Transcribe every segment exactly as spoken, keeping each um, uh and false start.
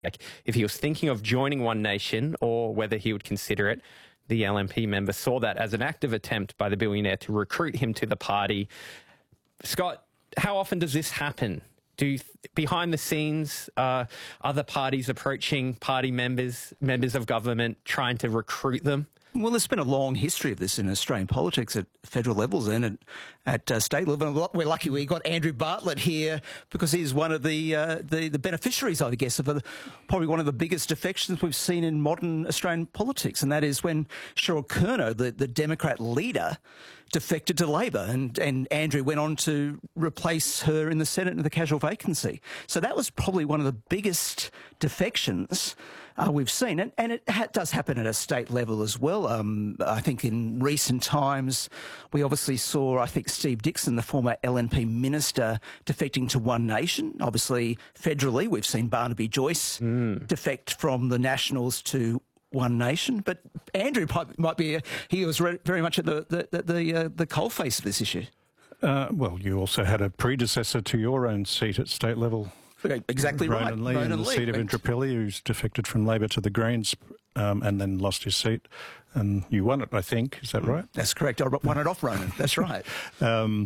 like if he was thinking of joining One Nation or whether he would consider it. The L N P member saw that as an active attempt by the billionaire to recruit him to the party. Scott, how often does this happen? Do you, behind the scenes, uh, other parties approaching party members, members of government, trying to recruit them? Well, there's been a long history of this in Australian politics at federal levels and at, at uh, state level. We're lucky we got Andrew Bartlett here because he's one of the uh, the, the beneficiaries, I guess, of a, probably one of the biggest defections we've seen in modern Australian politics, and that is when Cheryl Kernot, the, the Democrat leader, defected to Labor, and, and Andrew went on to replace her in the Senate in the casual vacancy. So that was probably one of the biggest defections Uh, we've seen, and, and it ha- does happen at a state level as well. Um, I think in recent times, we obviously saw, I think, Steve Dixon, the former L N P minister, defecting to One Nation. Obviously, federally, we've seen Barnaby Joyce mm. defect from the Nationals to One Nation. But Andrew might be, a, he was re- very much at the the the, uh, the coalface of this issue. Uh, well, you also had a predecessor to your own seat at state level. Exactly Ronan right. Lee, Ronan in the Lee. seat of Indooroopilly, who's defected from Labor to the Greens um, and then lost his seat. And you won it, I think. Is that right? That's correct. I won it off Ronan. That's right. um,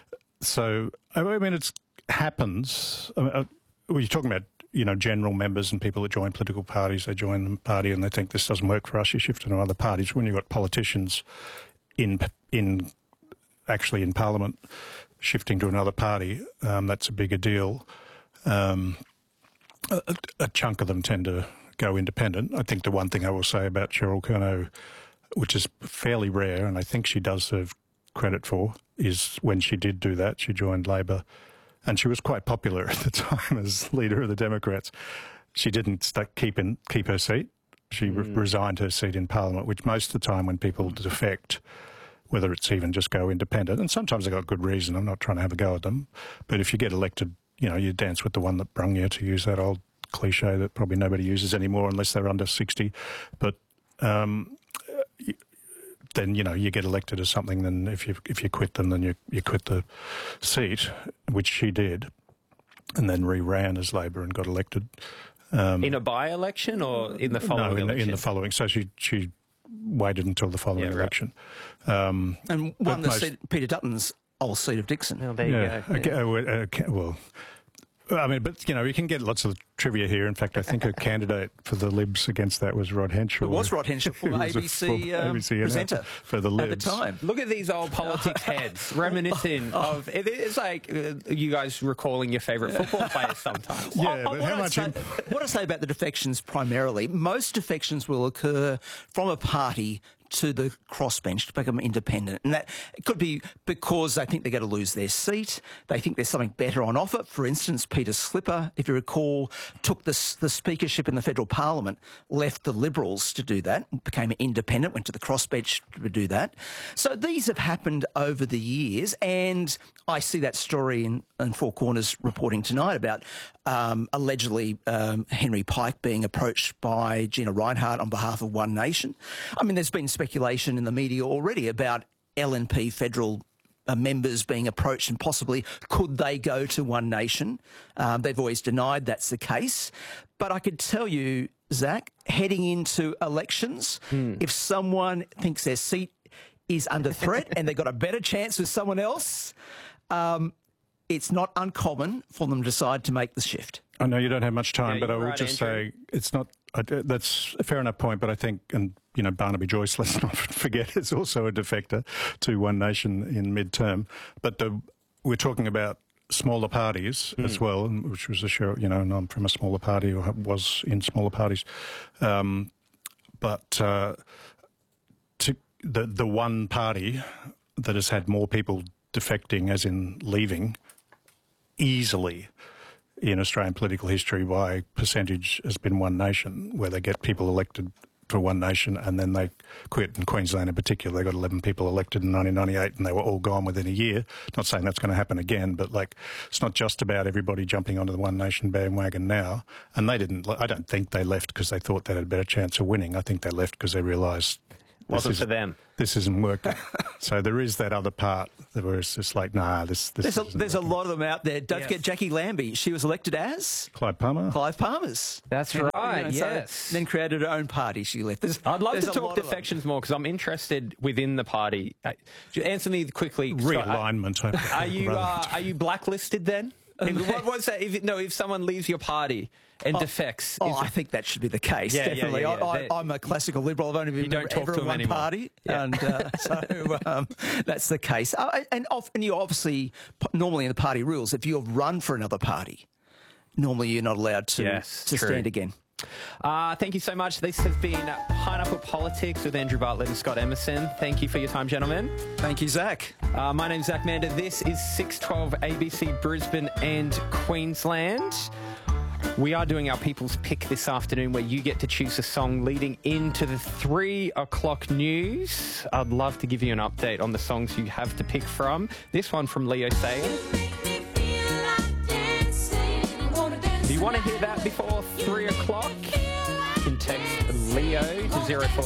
so, I mean, it happens. I mean, uh, well, you're talking about, you know, general members and people that join political parties. They join the party and they think this doesn't work for us. You shift to other parties. When you've got politicians in in actually in Parliament shifting to another party, um, that's a bigger deal. Um, a, a chunk of them tend to go independent. I think the one thing I will say about Cheryl Kernot, which is fairly rare, and I think she does deserve credit for, is when she did do that, she joined Labor, and she was quite popular at the time as leader of the Democrats. She didn't st- keep in, keep her seat. She mm. re- resigned her seat in Parliament, which most of the time when people defect, whether it's even just go independent, and sometimes they've got good reason, I'm not trying to have a go at them, but if you get elected, you know, you dance with the one that brung you, to use that old cliche that probably nobody uses anymore unless they're under sixty. But um, then, you know, you get elected as something, then if you if you quit them, then you, you quit the seat, which she did, and then re-ran as Labor and got elected. Um, in a by-election or in the following no, in, election? in the following. So she, she waited until the following yeah, right. election. Um, and won the most, seat, Peter Dutton's old seat of Dixon. Well, there yeah, you go. Yeah. Okay, well, I mean, but, you know, you can get lots of trivia here. In fact, I think a candidate for the Libs against that was Rod Henshaw. It was Rod Henshaw, former A B C, um, A B C presenter for the Libs. At the time. Look at these old politics heads, reminiscent of... It's like uh, you guys recalling your favourite football players sometimes. Yeah, I, I, but how what much... I say, what I say about the defections primarily, most defections will occur from a party to the crossbench to become independent. And that it could be because they think they're going to lose their seat. They think there's something better on offer. For instance, Peter Slipper, if you recall, took the, the speakership in the federal parliament, left the Liberals to do that, became independent, went to the crossbench to do that. So these have happened over the years, and I see that story in, in Four Corners reporting tonight about um, allegedly um, Henry Pike being approached by Gina Rinehart on behalf of One Nation. I mean, there's been speculation in the media already about L N P federal uh, members being approached and possibly could they go to One Nation. Um, they've always denied that's the case. But I could tell you, Zach, heading into elections, hmm. if someone thinks their seat is under threat and they've got a better chance with someone else, um, it's not uncommon for them to decide to make the shift. I know you don't have much time, yeah, but I will right, just Andrew. say it's not. I, that's a fair enough point, but I think, and you know, Barnaby Joyce, let's not forget, is also a defector to One Nation in midterm. But the, we're talking about smaller parties mm. as well, which was a show. You know, and I'm from a smaller party or was in smaller parties, um, but uh, to the the one party that has had more people defecting, as in leaving, easily in Australian political history by percentage has been One Nation, where they get people elected for One Nation and then they quit. In Queensland in particular, they got eleven people elected in nineteen ninety-eight and they were all gone within a year. Not saying that's going to happen again, but like it's not just about everybody jumping onto the One Nation bandwagon now. And they didn't, I don't think they left because they thought they had a better chance of winning. I think they left because they realised Wasn't is, for them. This isn't working. So there is that other part where it's just like, nah, this. this There's a, isn't there's a working. lot of them out there. Don't Yes. forget Jackie Lambie. She was elected as Clive Palmer. Clive Palmer's. That's You know, right, you know, so yes. then created her own party. She left. There's, I'd love there's to a talk lot of them. defections more because I'm interested within the party. Uh, answer me quickly. Scott, Realignment. Are you rather uh, are you blacklisted then? If, what was that? If, no, if someone leaves your party and defects, Oh, is- I think that should be the case. Yeah, yeah, definitely. yeah, yeah. I, They- I, I'm a classical liberal. I've only been You don't talk ever to in them one anymore. party, Yeah. and uh, so um, that's the case. Uh, and often you obviously, p- normally in the party rules, if you run for another party, normally you're not allowed to Yes, to true. stand again. Uh, thank you so much. This has been Pineapple Politics with Andrew Bartlett and Scott Emerson. Thank you for your time, gentlemen. Thank you, Zach. Uh, my name's Zach Mander. This is six twelve A B C Brisbane and Queensland. We are doing our People's Pick this afternoon where you get to choose a song leading into the three o'clock news. I'd love to give you an update on the songs you have to pick from. This one from Leo Sayer. Do you want to hear that before three o'clock? You can text Leo to zero four